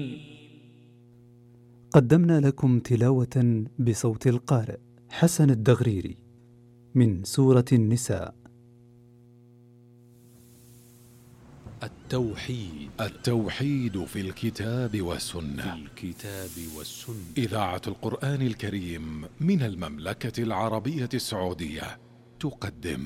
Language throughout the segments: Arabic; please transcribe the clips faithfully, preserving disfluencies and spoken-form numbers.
قدمنا لكم تلاوة بصوت القارئ حسن الدغريري من سورة النساء. التوحيد التوحيد في الكتاب والسنة في الكتاب والسنة إذاعة القرآن الكريم من المملكة العربية السعودية تقدم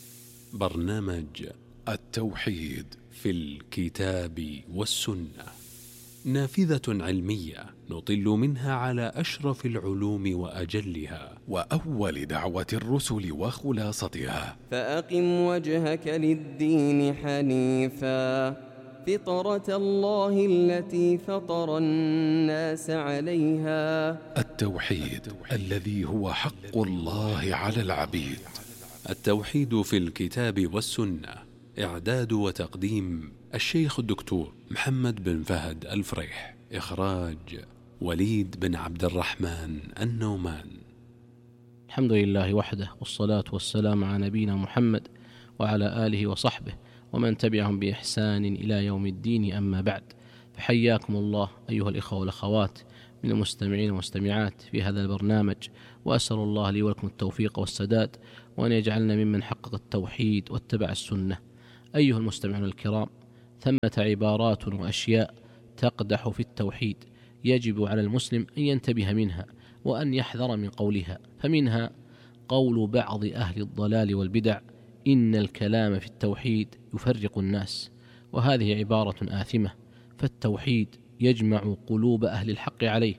برنامج التوحيد في الكتاب والسنة، نافذة علمية نطل منها على أشرف العلوم وأجلها وأول دعوة الرسل وخلاصتها. فأقم وجهك للدين حنيفا فطرة الله التي فطر الناس عليها. التوحيد الذي هو حق الله على العبيد. التوحيد في الكتاب والسنة، إعداد وتقديم الشيخ الدكتور محمد بن فهد الفريح، إخراج وليد بن عبد الرحمن النومان. الحمد لله وحده، والصلاة والسلام على نبينا محمد وعلى آله وصحبه ومن تبعهم بإحسان إلى يوم الدين، أما بعد، فحياكم الله أيها الإخوة والأخوات من المستمعين والمستمعات في هذا البرنامج، وأسأل الله لي ولكم التوفيق والسداد، وأن يجعلنا ممن حقق التوحيد واتبع السنة. أيها المستمعون الكرام، ثمة عبارات وأشياء تقدح في التوحيد يجب على المسلم أن ينتبه منها وأن يحذر من قولها. فمنها قول بعض أهل الضلال والبدع: إن الكلام في التوحيد يفرق الناس، وهذه عبارة آثمة، فالتوحيد يجمع قلوب أهل الحق عليه،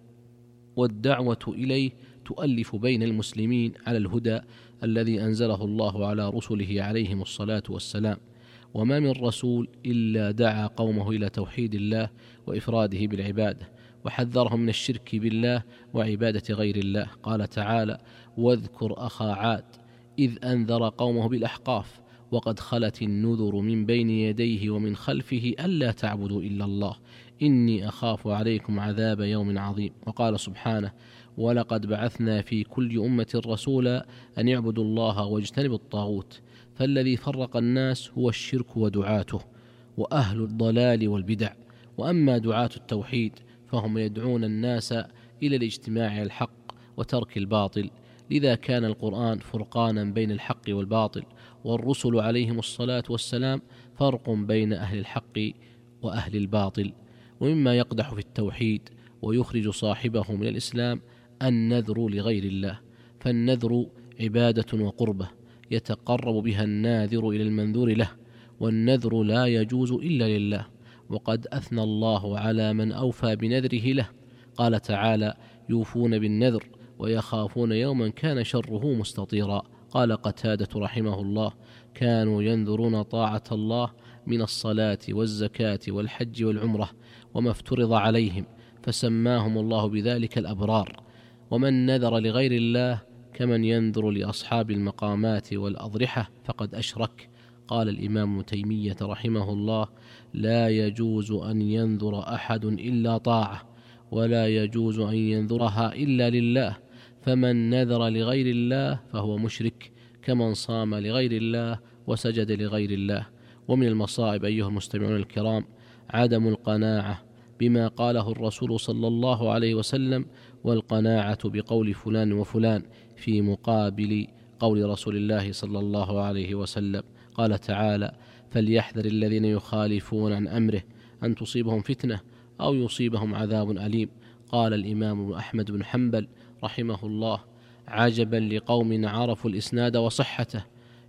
والدعوة إليه تؤلف بين المسلمين على الهدى الذي أنزله الله على رسله عليهم الصلاة والسلام. وما من رسول إلا دعا قومه إلى توحيد الله وإفراده بالعبادة، وحذرهم من الشرك بالله وعبادة غير الله. قال تعالى: واذكر أخا عاد إذ أنذر قومه بالأحقاف وقد خلت النذر من بين يديه ومن خلفه ألا تعبدوا إلا الله إني أخاف عليكم عذاب يوم عظيم. وقال سبحانه: ولقد بعثنا في كل أمة رسولا أن يعبدوا الله واجتنبوا الطاغوت. فالذي فرق الناس هو الشرك ودعاته وأهل الضلال والبدع. وأما دعاة التوحيد فهم يدعون الناس إلى الاجتماع على الحق وترك الباطل. لذا كان القرآن فرقانا بين الحق والباطل، والرسل عليهم الصلاة والسلام فرق بين أهل الحق وأهل الباطل. ومما يقدح في التوحيد ويخرج صاحبه من الإسلام النذر لغير الله، فالنذر عبادة وقربة يتقرب بها الناذر إلى المنذور له، والنذر لا يجوز إلا لله. وقد أثنى الله على من أوفى بنذره له، قال تعالى: يوفون بالنذر ويخافون يوما كان شره مستطيرا. قال قتادة رحمه الله: كانوا ينذرون طاعة الله من الصلاة والزكاة والحج والعمرة وما افترض عليهم، فسماهم الله بذلك الأبرار. ومن نذر لغير الله كمن ينذر لأصحاب المقامات والأضرحة فقد أشرك. قال الإمام ابن تيمية رحمه الله: لا يجوز أن ينذر أحد إلا طاعة، ولا يجوز أن ينذرها إلا لله، فمن نذر لغير الله فهو مشرك، كمن صام لغير الله وسجد لغير الله. ومن المصائب أيها المستمعون الكرام عدم القناعة بما قاله الرسول صلى الله عليه وسلم، والقناعة بقول فلان وفلان في مقابل قول رسول الله صلى الله عليه وسلم. قال تعالى: فليحذر الذين يخالفون عن أمره أن تصيبهم فتنة أو يصيبهم عذاب أليم. قال الإمام أحمد بن حنبل رحمه الله: عجبا لقوم عرفوا الإسناد وصحته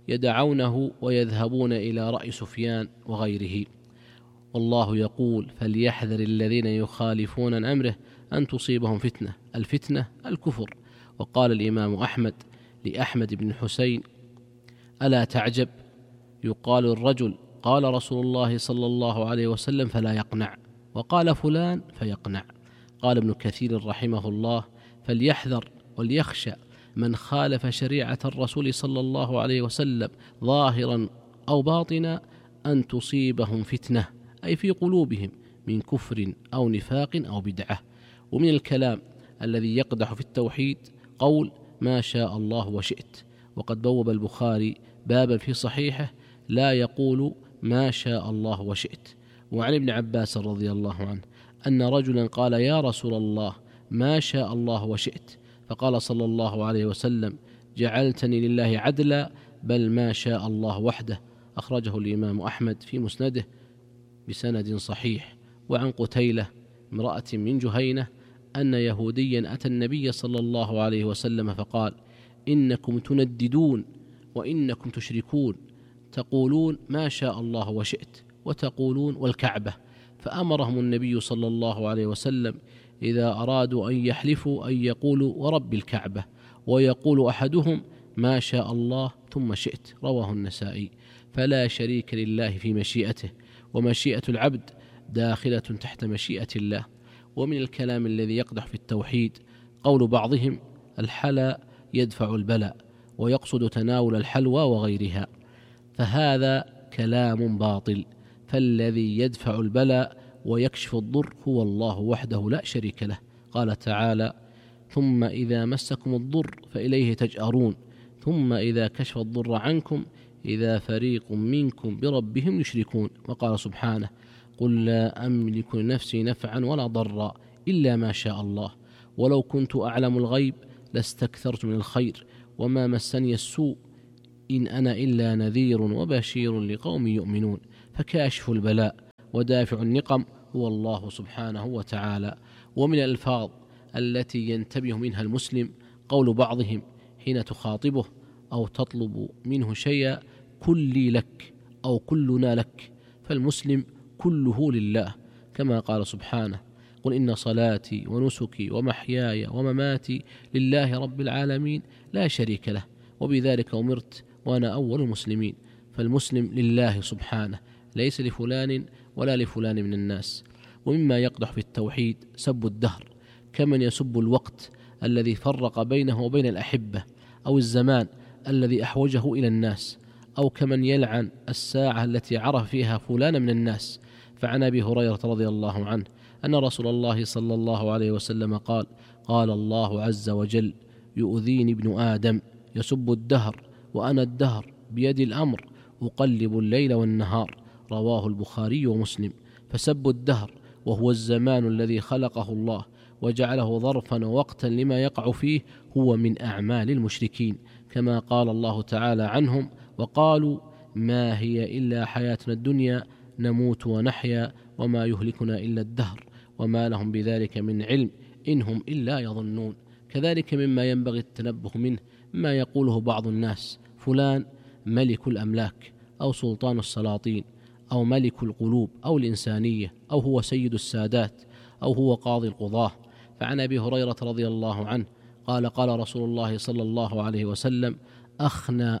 يدعونه ويذهبون إلى رأي سفيان وغيره. والله يقول: فليحذر الذين يخالفون عن أمره أن تصيبهم فتنة، الفتنة الكفر. وقال الإمام أحمد لأحمد بن حسين: ألا تعجب، يقال الرجل قال رسول الله صلى الله عليه وسلم فلا يقنع، وقال فلان فيقنع. قال ابن كثير رحمه الله: فليحذر وليخشى من خالف شريعة الرسول صلى الله عليه وسلم ظاهرا أو باطنا أن تصيبهم فتنة، أي في قلوبهم من كفر أو نفاق أو بدعة. ومن الكلام الذي يقدح في التوحيد قول ما شاء الله وشئت، وقد بوب البخاري بابا في صحيحه لا يقول ما شاء الله وشئت. وعن ابن عباس رضي الله عنه أن رجلا قال يا رسول الله ما شاء الله وشئت، فقال صلى الله عليه وسلم جعلتني لله عدلا بل ما شاء الله وحده. أخرجه الإمام أحمد في مسنده بسند صحيح. وعن قتيلة امرأة من جهينة أن يهوديا أتى النبي صلى الله عليه وسلم فقال إنكم تنددون وإنكم تشركون، تقولون ما شاء الله وشئت وتقولون والكعبة. فأمرهم النبي صلى الله عليه وسلم إذا أرادوا أن يحلفوا أن يقولوا ورب الكعبة، ويقول أحدهم ما شاء الله ثم شئت. رواه النسائي. فلا شريك لله في مشيئته، ومشيئة العبد داخلة تحت مشيئة الله. ومن الكلام الذي يقدح في التوحيد قول بعضهم الحلا يدفع البلاء، ويقصد تناول الحلوى وغيرها، فهذا كلام باطل. فالذي يدفع البلاء ويكشف الضر هو الله وحده لا شريك له. قال تعالى ثم إذا مسكم الضر فإليه تجأرون ثم إذا كشف الضر عنكم إذا فريق منكم بربهم يشركون. وقال سبحانه قل لا أملك لنفسي نفعا ولا ضرا إلا ما شاء الله ولو كنت أعلم الغيب لاستكثرت من الخير وما مسني السوء إن أنا إلا نذير وبشير لقوم يؤمنون. فكاشف البلاء ودافع النقم هو الله سبحانه وتعالى. ومن الألفاظ التي ينتبه منها المسلم قول بعضهم حين تخاطبه أو تطلب منه شيئا كلي لك أو كلنا لك، فالمسلم كله لله، كما قال سبحانه قل إن صلاتي ونسكي ومحياي ومماتي لله رب العالمين لا شريك له وبذلك أمرت وأنا أول المسلمين. فالمسلم لله سبحانه ليس لفلان ولا لفلان من الناس. ومما يقدح في التوحيد سب الدهر، كمن يسب الوقت الذي فرق بينه وبين الأحبة، أو الزمان الذي أحوجه إلى الناس، أو كمن يلعن الساعة التي عرف فيها فلان من الناس. فعن أبي هريرة رضي الله عنه أن رسول الله صلى الله عليه وسلم قال قال الله عز وجل يؤذيني ابن آدم يسب الدهر وأنا الدهر بيد الأمر أقلب الليل والنهار. رواه البخاري ومسلم. فسب الدهر وهو الزمان الذي خلقه الله وجعله ظرفا ووقتا لما يقع فيه هو من أعمال المشركين، كما قال الله تعالى عنهم وقالوا ما هي إلا حياتنا الدنيا نموت ونحيا وما يهلكنا إلا الدهر وما لهم بذلك من علم إنهم إلا يظنون. كذلك مما ينبغي التنبه منه ما يقوله بعض الناس فلان ملك الأملاك أو سلطان السلاطين أو ملك القلوب أو الإنسانية أو هو سيد السادات أو هو قاضي القضاة. فعن أبي هريرة رضي الله عنه قال قال رسول الله صلى الله عليه وسلم أخنى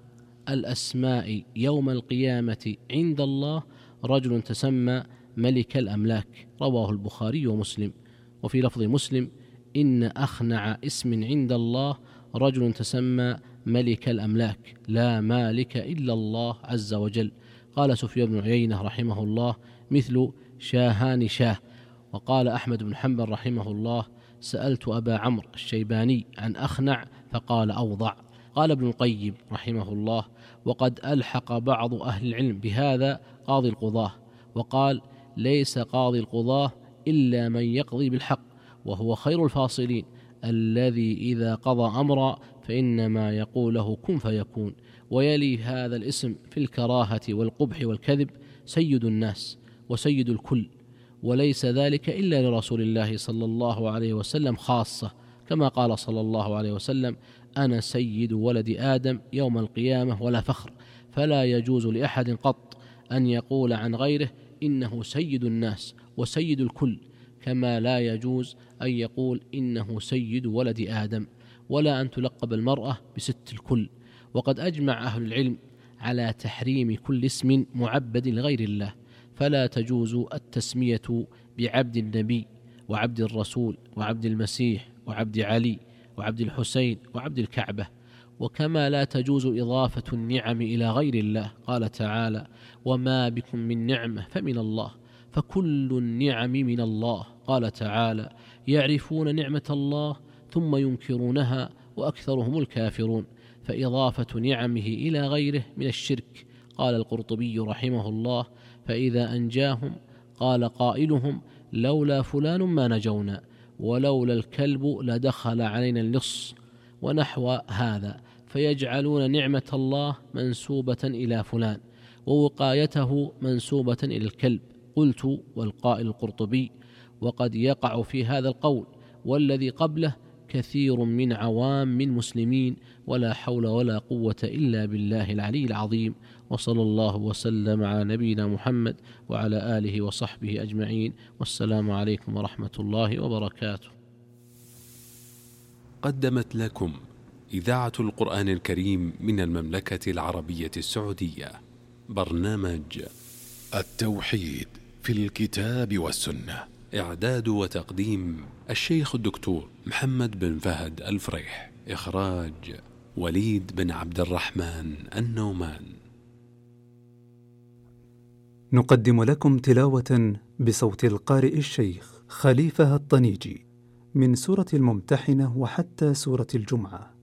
الأسماء يوم القيامة عند الله رجل تسمى ملك الأملاك. رواه البخاري ومسلم. وفي لفظ مسلم إن أخنع اسم عند الله رجل تسمى ملك الأملاك لا مالك إلا الله عز وجل. قال سفيان بن عيينة رحمه الله مثل شاهان شاه. وقال أحمد بن حنبل رحمه الله سألت أبا عمرو الشيباني عن أخنع فقال أوضع. قال ابن القيم رحمه الله وقد ألحق بعض أهل العلم بهذا قاضي القضاة، وقال ليس قاضي القضاة إلا من يقضي بالحق وهو خير الفاصلين الذي إذا قضى أمرا فإنما يقوله كن فيكون. ويلي هذا الاسم في الكراهة والقبح والكذب سيد الناس وسيد الكل، وليس ذلك إلا لرسول الله صلى الله عليه وسلم خاصة، كما قال صلى الله عليه وسلم أنا سيد ولد آدم يوم القيامة ولا فخر. فلا يجوز لأحد قط أن يقول عن غيره إنه سيد الناس وسيد الكل، كما لا يجوز أن يقول إنه سيد ولد آدم، ولا أن تلقب المرأة بست الكل. وقد أجمع أهل العلم على تحريم كل اسم معبد لغير الله، فلا تجوز التسمية بعبد النبي وعبد الرسول وعبد المسيح وعبد علي وعبد الحسين وعبد الكعبة. وكما لا تجوز إضافة النعم إلى غير الله. قال تعالى وما بكم من نعمة فمن الله فكل النعم من الله. قال تعالى يعرفون نعمة الله ثم ينكرونها وأكثرهم الكافرون. فإضافة نعمه إلى غيره من الشرك. قال القرطبي رحمه الله فإذا أنجاهم قال قائلهم لولا فلان ما نجونا، ولولا الكلب لدخل علينا اللص، ونحو هذا، فيجعلون نعمة الله منسوبة إلى فلان ووقايته منسوبة إلى الكلب. قلت: والقائل القرطبي. وقد يقع في هذا القول والذي قبله كثير من عوام المسلمين، ولا حول ولا قوة إلا بالله العلي العظيم. وصلى الله وسلم على نبينا محمد وعلى آله وصحبه أجمعين، والسلام عليكم ورحمة الله وبركاته. قدمت لكم إذاعة القرآن الكريم من المملكة العربية السعودية برنامج التوحيد في الكتاب والسنة، إعداد وتقديم الشيخ الدكتور محمد بن فهد الفريح، إخراج وليد بن عبد الرحمن النومان. نقدم لكم تلاوة بصوت القارئ الشيخ خليفة الطنيجي من سورة الممتحنة وحتى سورة الجمعة.